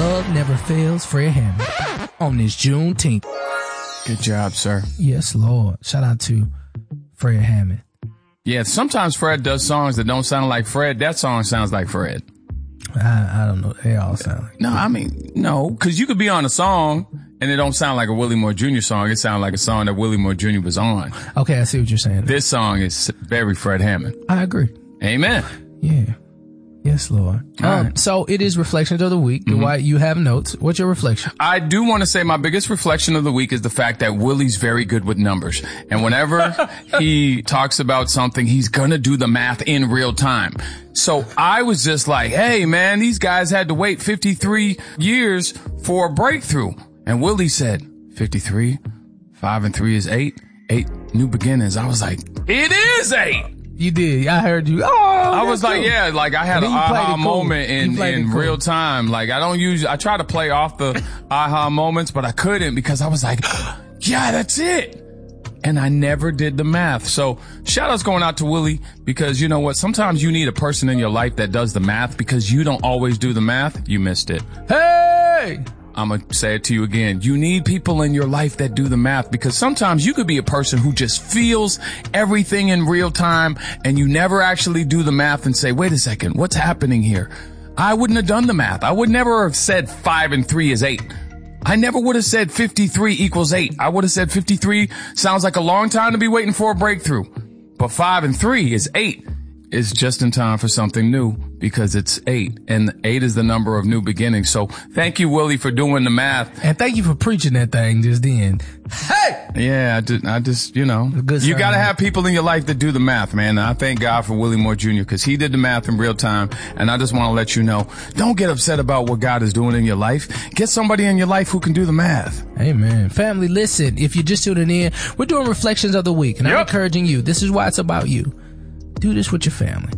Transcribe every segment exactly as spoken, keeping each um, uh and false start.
Love never fails, Fred Hammond. On this Juneteenth. Good job, sir. Yes, Lord. Shout out to Fred Hammond. Yeah, sometimes Fred does songs that don't sound like Fred. That song sounds like Fred. I, I don't know. They all sound like No, I mean, no, because you could be on a song and it don't sound like a Willie Moore Junior song. It sounds like a song that Willie Moore Junior was on. Okay, I see what you're saying. This song is very Fred Hammond. I agree. Amen. Yeah. Yes, Lord. All Um, right. So it is Reflections of the Week. Mm-hmm. Dwight, you have notes. What's your reflection? I do want to say my biggest reflection of the week is the fact that Willie's very good with numbers. And whenever he talks about something, he's going to do the math in real time. So I was just like, hey, man, these guys had to wait fifty-three years for a breakthrough. And Willie said, fifty-three, five and three is eight, eight new beginnings. I was like, it is eight. You did. I heard you. Oh, I was like, cool. yeah, like I had an And then you played aha it cool. moment You in, played it in cool. real time. Like I don't usually, I try to play off the aha moments, but I couldn't because I was like, yeah, that's it. And I never did the math. So shout outs going out to Willie because you know what? Sometimes you need a person in your life that does the math because you don't always do the math. You missed it. Hey! I'm going to say it to you again. You need people in your life that do the math because sometimes you could be a person who just feels everything in real time and you never actually do the math and say, wait a second, what's happening here? I wouldn't have done the math. I would never have said five and three is eight. I never would have said fifty-three equals eight. I would have said fifty-three sounds like a long time to be waiting for a breakthrough. But five and three is eight. It's just in time for something new because it's eight and eight is the number of new beginnings. So thank you, Willie, for doing the math. And thank you for preaching that thing just then. Hey! Yeah, I just, I just you know, Good you sign. got to have people in your life that do the math, man. And I thank God for Willie Moore Junior because he did the math in real time. And I just want to let you know, don't get upset about what God is doing in your life. Get somebody in your life who can do the math. Amen. Family, listen, if you're just tuning in, we're doing Reflections of the Week. And I'm Yep. encouraging you. This is why it's about you. Do this with your family.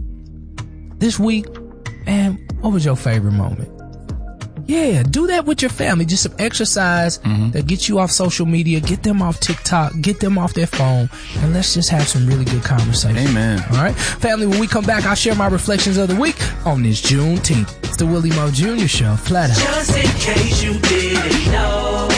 This week, man, what was your favorite moment? Yeah, do that with your family. Just some exercise Mm-hmm. that gets you off social media, get them off TikTok, get them off their phone, and let's just have some really good conversation. Amen. All right? Family, when we come back, I'll share my reflections of the week on this Juneteenth. It's the Willie Moore Junior Show, flat out. Just in case you didn't know,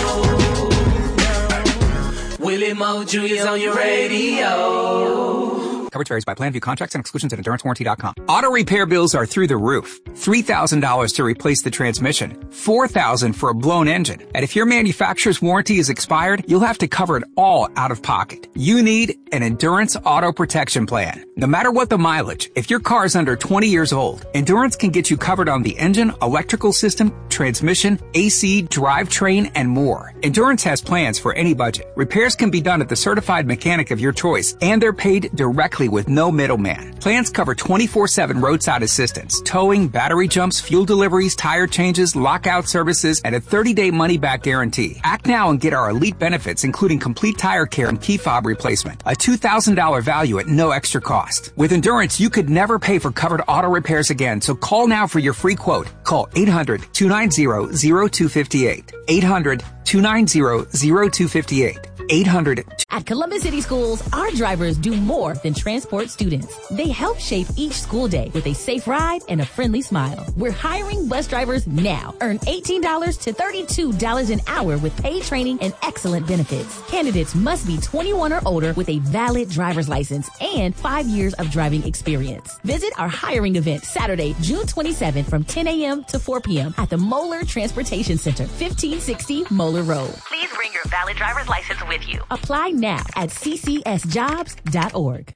Willie Moore Junior's on your radio. Coverage varies by plan. View contracts and exclusions at endurance warranty dot com. Auto repair bills are through the roof. three thousand dollars to replace the transmission. four thousand dollars for a blown engine. And if your manufacturer's warranty is expired, you'll have to cover it all out of pocket. You need an Endurance Auto Protection Plan. No matter what the mileage, if your car is under twenty years old, Endurance can get you covered on the engine, electrical system, transmission, A C, drivetrain, and more. Endurance has plans for any budget. Repairs can be done at the certified mechanic of your choice, and they're paid directly with no middleman. Plans cover twenty-four seven roadside assistance, towing, battery jumps, fuel deliveries, tire changes, lockout services, and a thirty-day money-back guarantee. Act now and get our elite benefits, including complete tire care and key fob replacement. A two thousand dollars value at no extra cost. With Endurance, you could never pay for covered auto repairs again, so call now for your free quote. Call eight hundred, two nine zero, zero two five eight. eight hundred, two nine zero, zero two five eight. eight hundred. At Columbus City Schools, our drivers do more than transport students. They help shape each school day with a safe ride and a friendly smile. We're hiring bus drivers now. Earn eighteen dollars to thirty-two dollars an hour with paid training and excellent benefits. Candidates must be twenty-one or older with a valid driver's license and five years of driving experience. Visit our hiring event Saturday, June twenty-seventh from ten a.m. to four p.m. at the Moeller Transportation Center, fifteen sixty Moeller Road. Please bring your valid driver's license with you. Apply now at c c s jobs dot org.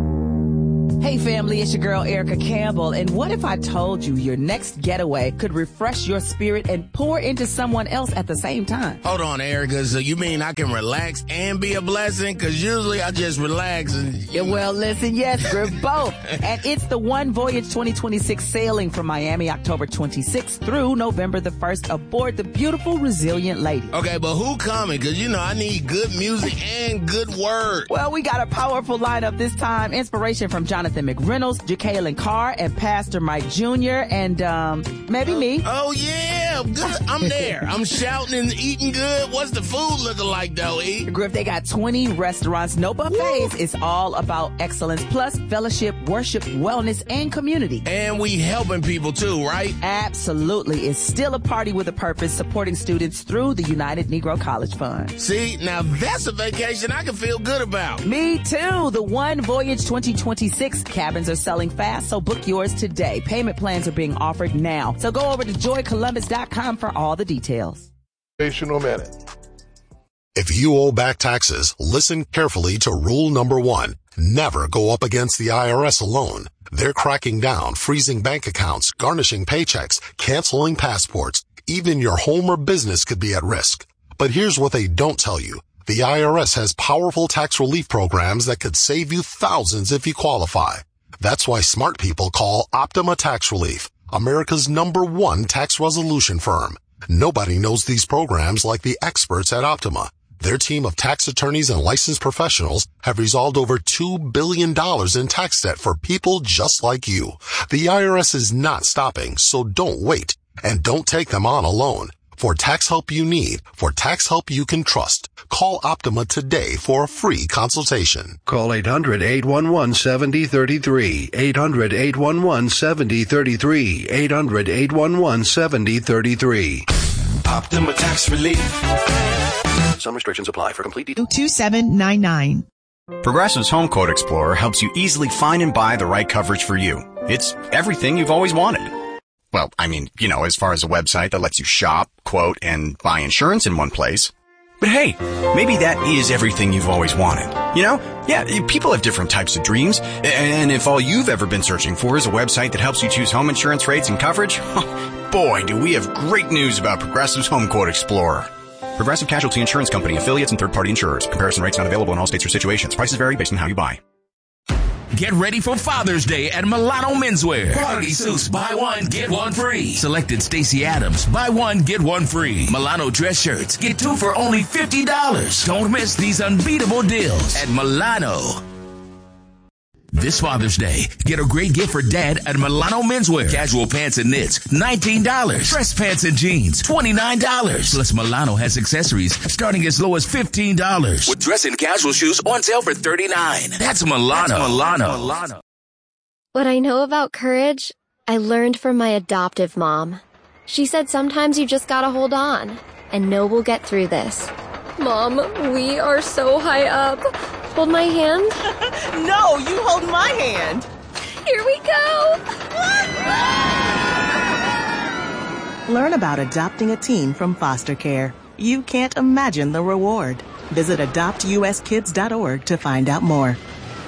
Hey family, it's your girl Erica Campbell, and what if I told you your next getaway could refresh your spirit and pour into someone else at the same time? Hold on, Erica, so you mean I can relax and be a blessing? Because usually I just relax and... Yeah, well, listen, yes, we're both. And it's the One Voyage twenty twenty-six sailing from Miami October twenty-sixth through November the first aboard the beautiful Resilient Lady. Okay, but who coming? Because, you know, I need good music and good word. Well, we got a powerful lineup this time. Inspiration from Jonathan Jonathan McReynolds, Jacqueline Carr, and Pastor Mike Junior, and um, maybe me. Oh, yeah. Good. I'm there. I'm shouting and eating good. What's the food looking like, though, E? Griff, they got twenty restaurants, no buffets. Woo. It's all about excellence, plus fellowship, worship, wellness, and community. And we helping people, too, right? Absolutely. It's still a party with a purpose, supporting students through the United Negro College Fund. See, now that's a vacation I can feel good about. Me too. The One Voyage twenty twenty-six cabins are selling fast, so book yours today. Payment plans are being offered now. So go over to joy columbus dot com for all the details. Minute. If you owe back taxes, listen carefully to rule number one. Never go up against the I R S alone. They're cracking down, freezing bank accounts, garnishing paychecks, canceling passports. Even your home or business could be at risk. But here's what they don't tell you. The I R S has powerful tax relief programs that could save you thousands if you qualify. That's why smart people call Optima Tax Relief, America's number one tax resolution firm. Nobody knows these programs like the experts at Optima. Their team of tax attorneys and licensed professionals have resolved over two billion dollars in tax debt for people just like you. The I R S is not stopping, so don't wait. And don't take them on alone. For tax help you need, for tax help you can trust, call Optima today for a free consultation. Call eight hundred, eight one one, seven zero three three, eight hundred, eight one one, seven zero three three, eight hundred, eight one one, seven zero three three. Optima Tax Relief. Some restrictions apply. For complete details. two seven nine nine. Progressive's Home Quote Explorer helps you easily find and buy the right coverage for you. It's everything you've always wanted. Well, I mean, you know, as far as a website that lets you shop, quote, and buy insurance in one place. But hey, maybe that is everything you've always wanted. You know? Yeah, people have different types of dreams. And if all you've ever been searching for is a website that helps you choose home insurance rates and coverage, boy, do we have great news about Progressive's Home Quote Explorer. Progressive Casualty Insurance Company, affiliates, and third-party insurers. Comparison rates not available in all states or situations. Prices vary based on how you buy. Get ready for Father's Day at Milano Menswear. Quality suits, buy one, get one free. Selected Stacey Adams, buy one, get one free. Milano dress shirts, get two for only fifty dollars. Don't miss these unbeatable deals at Milano. This Father's Day, get a great gift for Dad at Milano Menswear. Casual pants and knits, nineteen dollars. Dress pants and jeans, twenty-nine dollars. Plus, Milano has accessories starting as low as fifteen dollars. With dress and casual shoes on sale for thirty-nine dollars. That's Milano. That's Milano. Milano. What I know about courage, I learned from my adoptive mom. She said sometimes you just gotta hold on and know we'll get through this. Mom, we are so high up. Hold my hand. No, you hold my hand. Here we go. Learn about adopting a teen from foster care. You can't imagine the reward. Visit adopt u s kids dot org to find out more.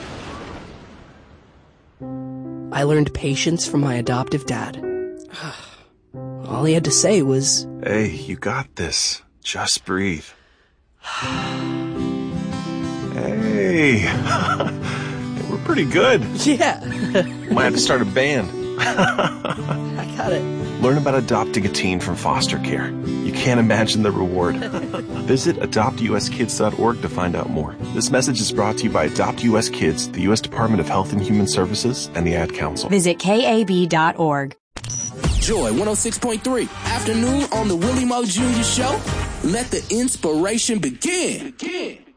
I learned patience from my adoptive dad. All he had to say was, "Hey, you got this. Just breathe." Hey, we're pretty good. Yeah. Might have to start a band. I got it. Learn about adopting a teen from foster care. You can't imagine the reward. Visit adopt u s kids dot org to find out more. This message is brought to you by Adopt U S Kids, the U S Department of Health and Human Services, and the Ad Council. Visit K A B dot org. Joy one oh six point three. Afternoon on the Willie Mo Junior Show. Let the inspiration begin. begin.